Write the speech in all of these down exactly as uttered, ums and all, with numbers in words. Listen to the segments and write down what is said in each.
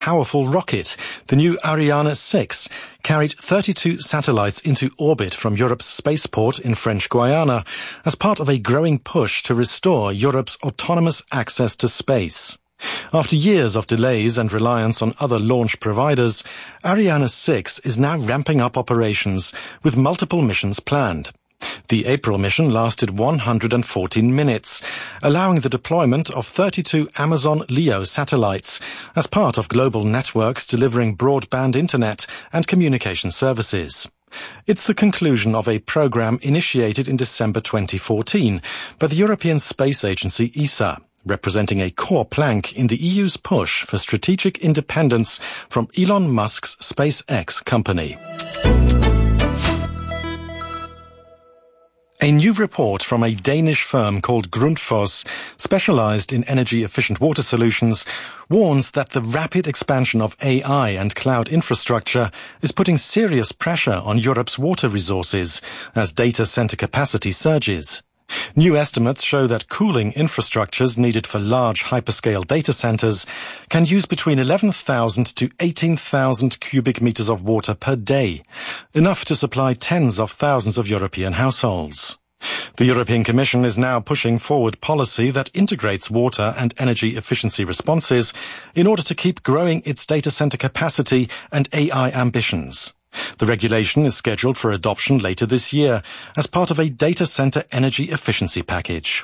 powerful rocket. The new Ariane six carried thirty-two satellites into orbit from Europe's spaceport in French Guiana as part of a growing push to restore Europe's autonomous access to space. After years of delays and reliance on other launch providers, Ariane six is now ramping up operations with multiple missions planned. The April mission lasted one hundred fourteen minutes, allowing the deployment of thirty-two Amazon Leo satellites as part of global networks delivering broadband internet and communication services. It's the conclusion of a program initiated in December twenty fourteen by the European Space Agency E S A, representing a core plank in the E U's push for strategic independence from Elon Musk's SpaceX company. A new report from a Danish firm called Grundfos, specialized in energy-efficient water solutions, warns that the rapid expansion of A I and cloud infrastructure is putting serious pressure on Europe's water resources as data center capacity surges. New estimates show that cooling infrastructures needed for large hyperscale data centers can use between eleven thousand to eighteen thousand cubic meters of water per day, enough to supply tens of thousands of European households. The European Commission is now pushing forward policy that integrates water and energy efficiency responses in order to keep growing its data center capacity and A I ambitions. The regulation is scheduled for adoption later this year as part of a data center energy efficiency package.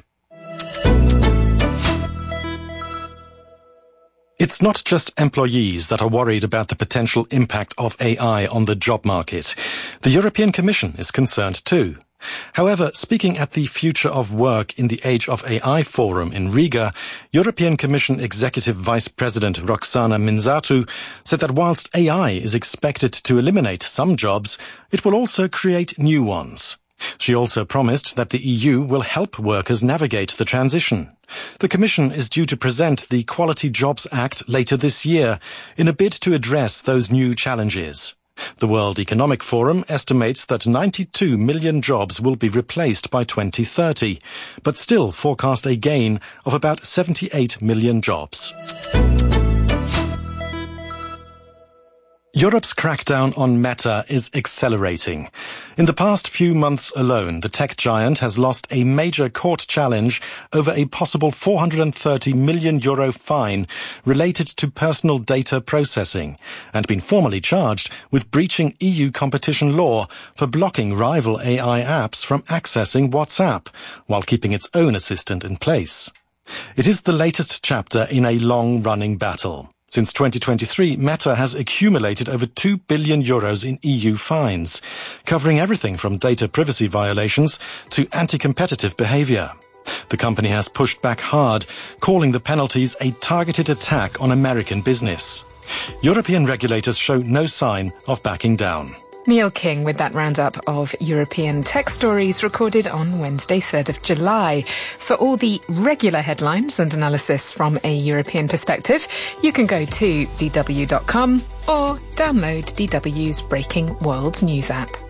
It's not just employees that are worried about the potential impact of A I on the job market. The European Commission is concerned too. However, speaking at the Future of Work in the Age of A I Forum in Riga, European Commission Executive Vice President Roxana Minzatu said that whilst A I is expected to eliminate some jobs, it will also create new ones. She also promised that the E U will help workers navigate the transition. The Commission is due to present the Quality Jobs Act later this year in a bid to address those new challenges. The World Economic Forum estimates that ninety-two million jobs will be replaced by twenty thirty, but still forecast a gain of about seventy-eight million jobs. Europe's crackdown on Meta is accelerating. In the past few months alone, the tech giant has lost a major court challenge over a possible four hundred thirty million euro fine related to personal data processing and been formally charged with breaching E U competition law for blocking rival A I apps from accessing WhatsApp while keeping its own assistant in place. It is the latest chapter in a long-running battle. Since twenty twenty-three, Meta has accumulated over two billion euros in E U fines, covering everything from data privacy violations to anti-competitive behavior. The company has pushed back hard, calling the penalties a targeted attack on American business. European regulators show no sign of backing down. Neil King with that roundup of European tech stories recorded on Wednesday, third of July. For all the regular headlines and analysis from a European perspective, you can go to d w dot com or download D W's Breaking World News app.